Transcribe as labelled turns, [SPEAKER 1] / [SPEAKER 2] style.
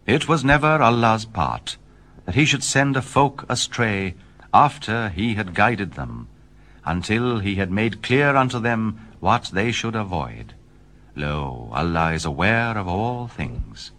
[SPEAKER 1] It was never Allah's part that he should send a folk astray after he had guided them, until he had made clear unto them what they should avoid. Lo, Allah is aware of all things.